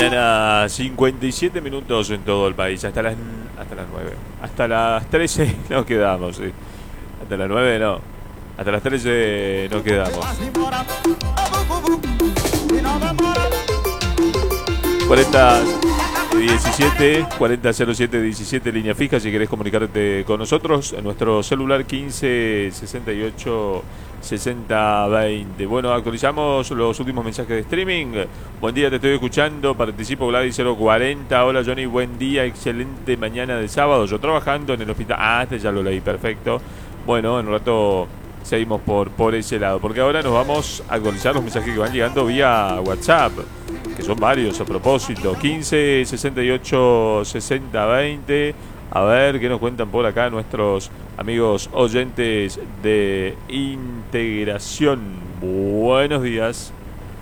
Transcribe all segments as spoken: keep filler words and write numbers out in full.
mañana, cincuenta y siete minutos en todo el país. Hasta las, hasta las nueve. Hasta las trece nos quedamos, sí. Hasta las nueve no. Hasta las trece nos quedamos. cuarenta diecisiete, cuarenta cero siete diecisiete, línea fija si querés comunicarte con nosotros. En nuestro celular quince sesenta y ocho sesenta veinte. Bueno, actualizamos los últimos mensajes de streaming. Buen día, te estoy escuchando. Participo Gladys cero cuarenta. Hola Johnny, buen día. Excelente mañana de sábado. Yo trabajando en el hospital. Ah, este ya lo leí, perfecto. Bueno, en un rato seguimos por, por ese lado, porque ahora nos vamos a actualizar los mensajes que van llegando vía WhatsApp, que son varios a propósito. Quince sesenta y ocho sesenta veinte. A ver qué nos cuentan por acá nuestros amigos oyentes de Integración. Buenos días.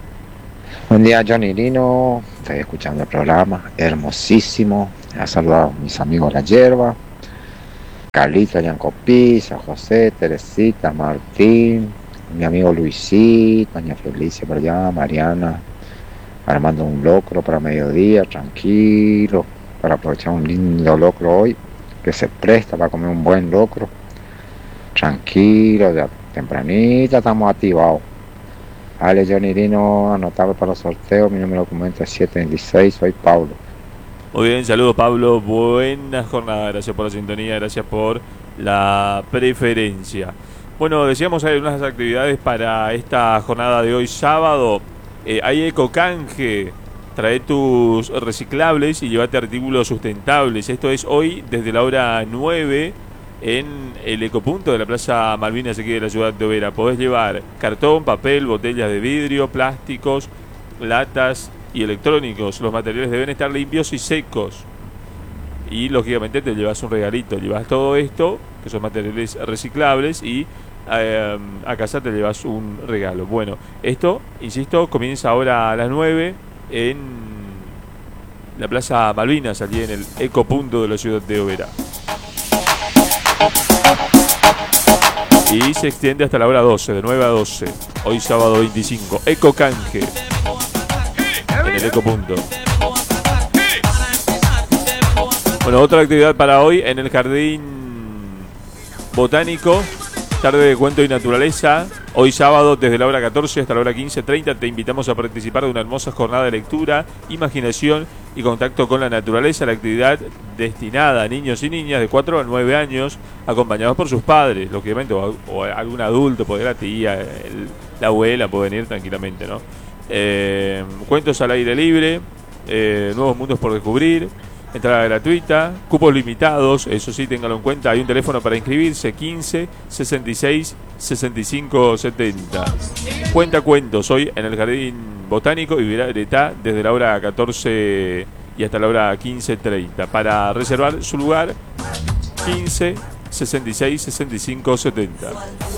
Buen día, Johnny Lino. Estoy escuchando el programa, hermosísimo. Ha saludado a mis amigos La Hierba, Carlita, Yanco Pizza, José, Teresita, Martín, mi amigo Luisito, doña Felicia por allá, Mariana, armando un locro para mediodía, tranquilo, para aprovechar un lindo locro hoy, que se presta para comer un buen locro, tranquilo, ya tempranita estamos activados. Ale, Johnny Lino, anotable para los sorteos, mi número de documento es siete veintiséis, soy Pablo. Muy bien, saludos Pablo, buena jornada, gracias por la sintonía, gracias por la preferencia. Bueno, decíamos hay unas actividades para esta jornada de hoy sábado. Eh, hay ecocanje, trae tus reciclables y llévate artículos sustentables. Esto es hoy desde la hora nueve en el ecopunto de la Plaza Malvinas aquí de la ciudad de Oberá. Podés llevar cartón, papel, botellas de vidrio, plásticos, latas y electrónicos. Los materiales deben estar limpios y secos. Y lógicamente te llevas un regalito. Llevas todo esto, que son materiales reciclables, y eh, a casa te llevas un regalo. Bueno, esto, insisto, comienza ahora a las nueve en la Plaza Malvinas, allí en el ecopunto de la ciudad de Oberá. Y se extiende hasta la hora doce, de nueve a doce. Hoy sábado veinticinco. Ecocanje en el ecopunto. Bueno, otra actividad para hoy en el Jardín Botánico, tarde de cuento y naturaleza. Hoy sábado desde la hora catorce hasta la hora quince treinta te invitamos a participar de una hermosa jornada de lectura, imaginación y contacto con la naturaleza. La actividad destinada a niños y niñas de cuatro a nueve años, acompañados por sus padres, lógicamente, o, o algún adulto, puede la tía, el, la abuela, pueden ir tranquilamente, ¿no? Eh, cuentos al aire libre, eh, nuevos mundos por descubrir, entrada gratuita, cupos limitados, eso sí, téngalo en cuenta. Hay un teléfono para inscribirse, quince sesenta y seis sesenta y cinco setenta. Cuenta cuentos hoy en el Jardín Botánico y Violeta desde la hora catorce y hasta la hora quince treinta. Para reservar su lugar, quince sesenta y seis sesenta y cinco setenta.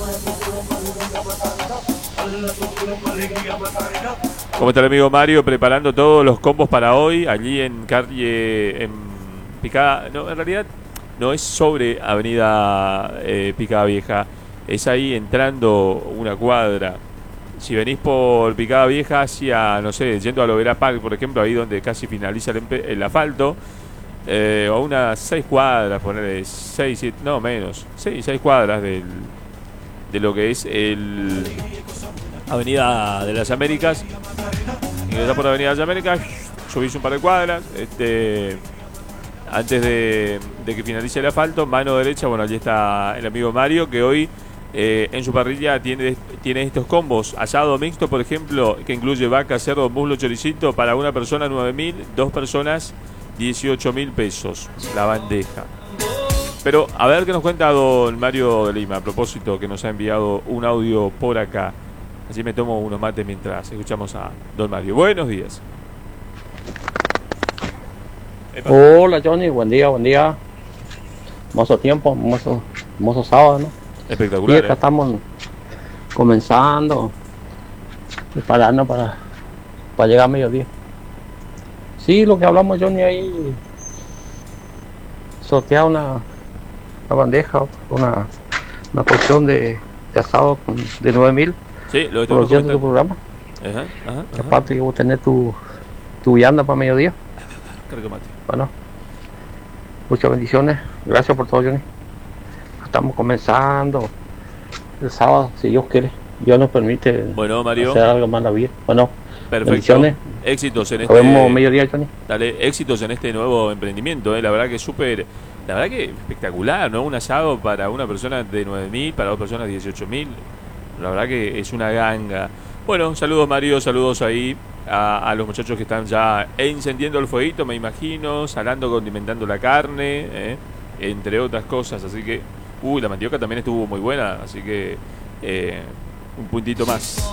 ¿Cómo está el amigo Mario? Preparando todos los combos para hoy, allí en calle, en Picada, no, en realidad no es sobre Avenida eh, Picada Vieja, es ahí entrando una cuadra. Si venís por Picada Vieja hacia, no sé, yendo a Oberá Park, por ejemplo, ahí donde casi finaliza el, el asfalto, eh, o unas seis cuadras, ponerle seis, siete, no menos, seis, seis cuadras del, de lo que es el Avenida de las Américas. Ingresás por Avenida de las Américas, subís un par de cuadras, este, antes de, de que finalice el asfalto, mano derecha, bueno, allí está el amigo Mario, que hoy eh, en su parrilla tiene, tiene estos combos: asado mixto, por ejemplo, que incluye vaca, cerdo, muslo, choricito, para una persona nueve mil, dos personas dieciocho mil pesos la bandeja. Pero a ver qué nos cuenta don Mario de Lima, a propósito, que nos ha enviado un audio por acá. Así me tomo unos mates mientras escuchamos a don Mario. Buenos días. Epa. Hola Johnny, buen día, buen día. Hermoso tiempo, hermoso, hermoso sábado, ¿no? Espectacular. Y acá ¿eh? estamos comenzando, preparando para, para llegar a mediodía. Sí, lo que hablamos, Johnny, ahí sortear una, una bandeja, una, una porción de, de asado con, de nueve mil. Sí, lo por los días de tu programa. Ajá, ajá, ajá. Aparte que vos tenés tu, tu vianda para mediodía. Cargo mate. Bueno, muchas bendiciones. Gracias por todo, Johnny. Estamos comenzando el sábado, si Dios quiere. Dios nos permite Bueno, Mario. hacer algo más en la vida. Bueno, Perfecto. bendiciones. Éxitos en Nos este. vemos mediodía, Johnny. Dale, éxitos en este nuevo emprendimiento, ¿eh? La verdad que es súper, la verdad que espectacular, ¿no? Un asado para una persona de nueve mil, para dos personas dieciocho mil. La verdad que es una ganga. Bueno, saludos Mario, saludos ahí a, a los muchachos que están ya encendiendo el fueguito, me imagino, salando, condimentando la carne, ¿eh? Entre otras cosas. Así que, uy, la mandioca también estuvo muy buena, así que eh, un puntito más.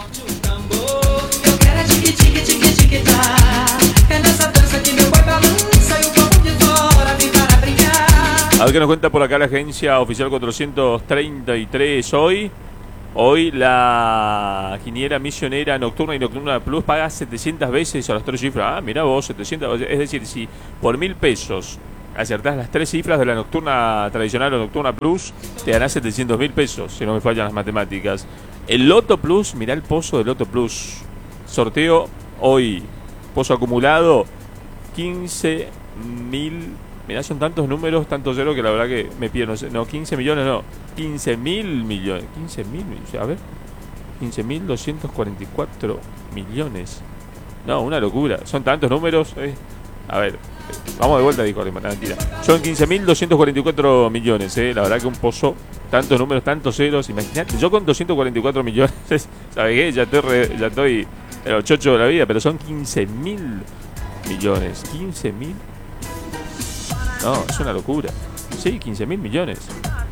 A ver qué nos cuenta por acá la agencia oficial cuatrocientos treinta y tres hoy. Hoy la quiniera misionera nocturna y nocturna plus paga setecientas veces a las tres cifras. Ah, mirá vos, setecientas. Es decir, si por mil pesos acertás las tres cifras de la nocturna tradicional o nocturna plus, te darás setecientos mil pesos, si no me fallan las matemáticas. El Loto Plus, mirá el pozo del Loto Plus. Sorteo hoy. Pozo acumulado, quince mil. Mirá, son tantos números, tantos ceros que la verdad que me pierdo. No, quince millones, no. quince mil millones. quince mil, a ver. quince mil doscientos cuarenta y cuatro millones. No, una locura. Son tantos números. Eh. A ver, vamos de vuelta, dijo. No, mentira. Son quince mil doscientos cuarenta y cuatro millones, eh. La verdad que un pozo, tantos números, tantos ceros. Imagínate, yo con doscientos cuarenta y cuatro millones, ¿sabes qué? Ya estoy, re, ya estoy el chocho de la vida, pero son quince mil millones. quince mil. No, es una locura. Sí, quince mil millones.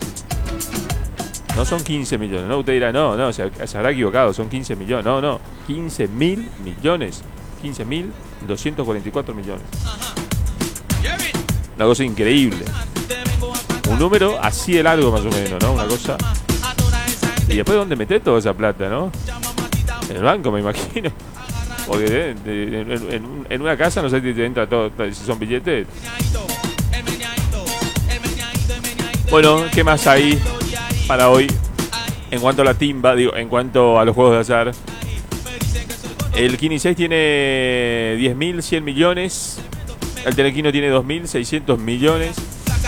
No son quince millones, ¿no? Usted dirá, no, no, se, se habrá equivocado, son quince millones. No, no, quince mil millones. quince mil doscientos cuarenta y cuatro millones. Una cosa increíble. Un número así de largo más o menos, ¿no? Una cosa. Y después, ¿dónde metés toda esa plata, no? En el banco, me imagino. Porque de, de, en, en, en una casa no sé si te entra todo, si son billetes. Bueno, ¿qué más hay para hoy? En cuanto a la timba, digo, en cuanto a los juegos de azar. El Kini seis tiene diez mil cien millones. El Telequino tiene dos mil seiscientos millones.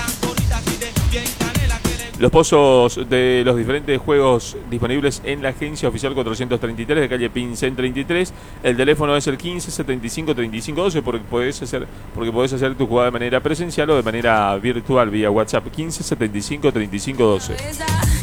Los pozos de los diferentes juegos disponibles en la agencia oficial cuatrocientos treinta y tres de calle Pincén treinta y tres. El teléfono es el quince setenta y cinco treinta y cinco doce porque podés hacer, porque podés hacer tu jugada de manera presencial o de manera virtual vía WhatsApp. Quince setenta y cinco treinta y cinco doce.